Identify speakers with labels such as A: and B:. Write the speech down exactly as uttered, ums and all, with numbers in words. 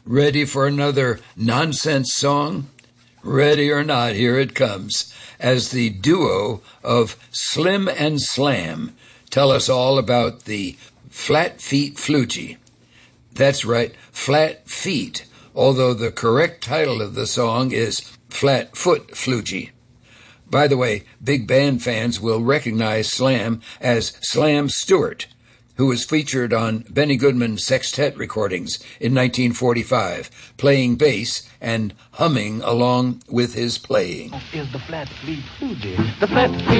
A: Ready for another nonsense song? Ready or not, here it comes, as the duo of Slim and Slam tell us all about the Flat Feet Floogie. That's right, Flat Feet, although the correct title of the song is Flat Foot Floogie. By the way, big band fans will recognize Slam as Slam Stewart, who was featured on Benny Goodman's sextet recordings in nineteen forty-five, playing bass and humming along with his playing.
B: Is the Flat Feet Floogie. The Flat Feet